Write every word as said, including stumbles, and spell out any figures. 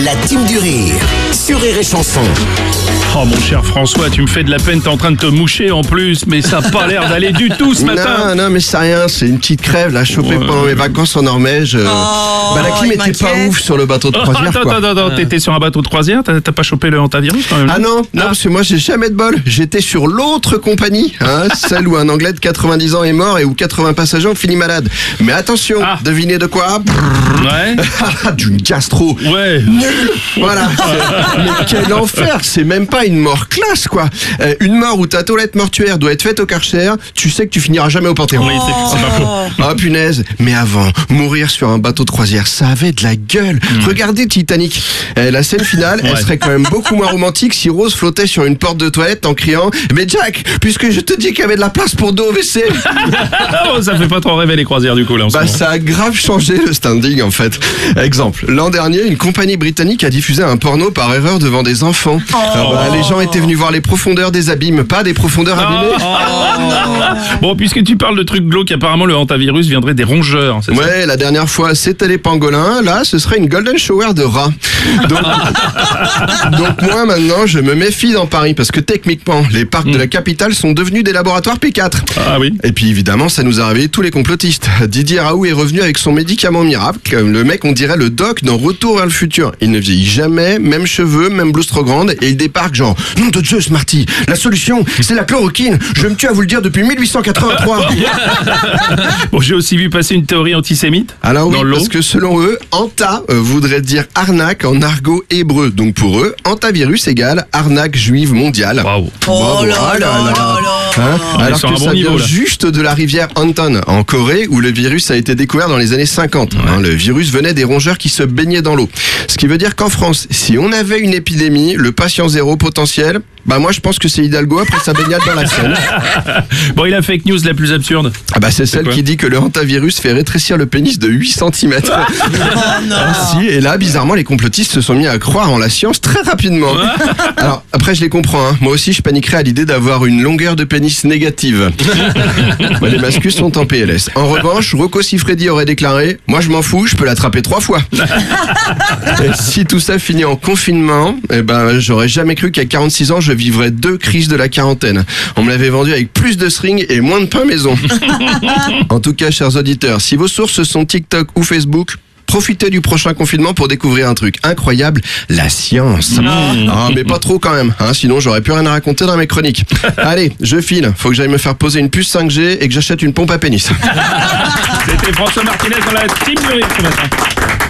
La team du rire sur Rire et Chanson. Oh mon cher François, tu me fais de la peine, t'es en train de te moucher en plus, mais ça n'a pas l'air d'aller du tout ce matin. Non, non, mais c'est rien, c'est une petite crève, là, chopée Ouais. pendant mes vacances en Norvège. euh, Oh, bah, la clim il était pas m'inquiète. ouf sur le bateau de Oh, croisière, attends, quoi. attends, attends, t'étais sur un bateau de croisière, t'as t'as pas chopé le hantavirus quand même? Ah non, non, parce que moi j'ai jamais de bol. J'étais sur l'autre compagnie, hein, celle où un Anglais de quatre-vingt-dix ans est mort et où quatre-vingts passagers ont fini malades. Mais attention, Ah. devinez de quoi? Ouais. D'une gastro. Ouais. Voilà. Mais quel enfer, c'est même pas une mort classe, quoi. Euh, une mort où ta toilette mortuaire doit être faite au Karcher, tu sais que tu finiras jamais au Panthéon. Oui, c'est c'est pas faux. Ah punaise, mais avant, mourir sur un bateau de croisière, ça avait de la gueule. Regardez Titanic. Eh, la scène finale, elle Ouais. serait quand même beaucoup moins romantique si Rose flottait sur une porte de toilette en criant « Mais Jack, puisque je te dis qu'il y avait de la place pour deux au W C !» Oh, ça fait pas trop rêver les croisières du coup là en ce Bah moment. ça a grave changé le standing en fait. Exemple, l'an dernier, une compagnie britannique a diffusé un porno par erreur devant des enfants. Ah bah, les gens étaient venus voir les profondeurs des abîmes, pas des profondeurs abîmées. Bon, puisque tu parles de trucs glauques, apparemment le hantavirus viendrait des rongeurs, c'est ça? Ouais, la dernière fois c'était les pangolins, là ce serait une golden shower de rats. Donc, donc moi maintenant je me méfie dans Paris parce que techniquement les parcs de la capitale sont devenus des laboratoires P quatre. Ah oui. Et puis évidemment ça nous a réveillé tous les complotistes. Didier Raoult est revenu avec son médicament miracle. Le mec on dirait le doc dans Retour vers le futur. Il ne vieillit jamais, même cheveux, même blouse trop grande et il débarque genre « Nom de Zeus Marty, la solution c'est la chloroquine, je me tue à vous le dire depuis mille huit cent quatre-vingt-trois !» Bon, j'ai aussi vu passer une théorie antisémite. Alors oui, Dans l'eau. parce que selon eux, anta euh, voudrait dire arnaque en argot hébreu. Donc pour eux, antavirus égale arnaque juive mondiale. Waouh. Oh Bravo. là Ah là là là. là là. Hein, On est alors sur que un bon ça niveau, vient là. juste de la rivière Anton, en Corée, où le virus a été découvert dans les années cinquante. Hein, le virus venait des rongeurs qui se baignaient dans l'eau. Ce qui veut dire qu'en France, si on avait une épidémie, le patient zéro potentiel, bah moi je pense que c'est Hidalgo après sa baignade dans la Seine. Bon, et la fake news la plus absurde? Ah bah c'est celle quoi qui dit que le hantavirus fait rétrécir le pénis de huit centimètres. Ah si, et là bizarrement les complotistes se sont mis à croire en la science très rapidement. Alors après je les comprends, hein. Moi aussi je paniquerais à l'idée d'avoir une longueur de pénis négative. Bah, les mascus sont en P L S. En revanche, Rocco Siffredi aurait déclaré « Moi je m'en fous, je peux l'attraper trois fois ». Et si tout ça finit en confinement, eh ben j'aurais jamais cru qu'à quarante-six ans je vivrais deux crises de la quarantaine. On me l'avait vendu avec plus de string et moins de pain maison. En tout cas, chers auditeurs, si vos sources sont TikTok ou Facebook, profitez du prochain confinement pour découvrir un truc incroyable, la science. Ah, mais pas trop quand même, hein, sinon j'aurais plus rien à raconter dans mes chroniques. Allez, je file, faut que j'aille me faire poser une puce cinq G et que j'achète une pompe à pénis. C'était François Martinez dans la team du rire ce matin.